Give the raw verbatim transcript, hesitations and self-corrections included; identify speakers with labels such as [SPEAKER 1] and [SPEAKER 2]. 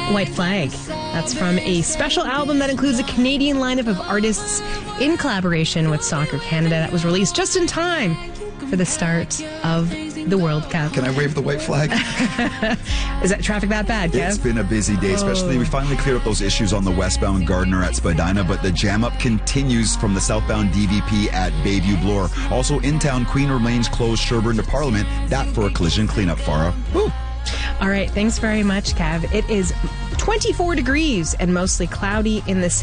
[SPEAKER 1] White Flag. That's from a special album that includes a Canadian lineup of artists in collaboration with Soccer Canada that was released just in time for the start of the World Cup.
[SPEAKER 2] Can I wave the white flag?
[SPEAKER 1] Is that traffic that bad, Kev?
[SPEAKER 2] It's been a busy day, especially
[SPEAKER 1] Oh.
[SPEAKER 2] we finally cleared up those issues on the westbound Gardiner at Spadina, but the jam up continues from the southbound D V P at Bayview Bloor. Also in town, Queen remains closed Sherbourne to Parliament. That for a collision cleanup, Farah. Woo.
[SPEAKER 1] All right, thanks very much, Kev. It is twenty-four degrees and mostly cloudy in the city.